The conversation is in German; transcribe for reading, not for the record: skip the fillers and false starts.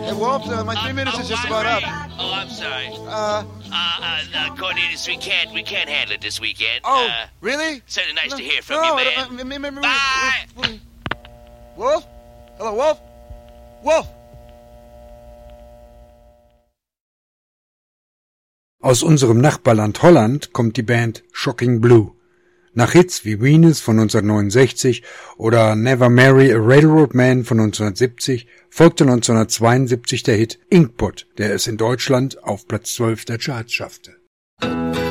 Hey, Wolf, my 3 minutes is just about up. Oh, I'm sorry. Cornelius, we can't handle it this weekend. Oh, really? Certainly nice to hear from you, man. Bye! Wolf? Hello, Wolf? Wolf! Aus unserem Nachbarland Holland kommt die Band Shocking Blue. Nach Hits wie Venus von 1969 oder Never Marry a Railroad Man von 1970 folgte 1972 der Hit Inkpot, der es in Deutschland auf Platz 12 der Charts schaffte.